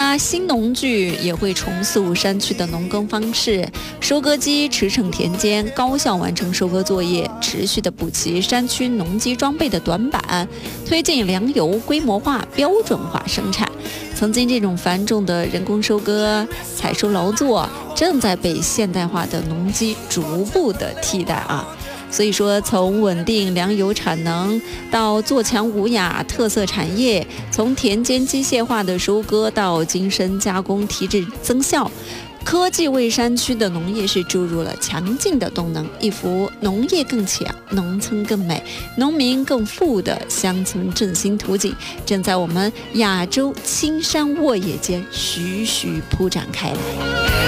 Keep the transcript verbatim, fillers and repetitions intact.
那新农具也会重塑山区的农耕方式，收割机驰骋田间，高效完成收割作业，持续的补齐山区农机装备的短板，推进粮油规模化、标准化生产。曾经这种繁重的人工收割、采收劳作，正在被现代化的农机逐步的替代啊。所以说，从稳定粮油产能到做强无雅特色产业，从田间机械化的收割到精深加工提质增效，科技为山区的农业是注入了强劲的动能，一幅农业更强、农村更美、农民更富的乡村振兴图景，正在我们亚洲青山沃野间徐徐铺展开来。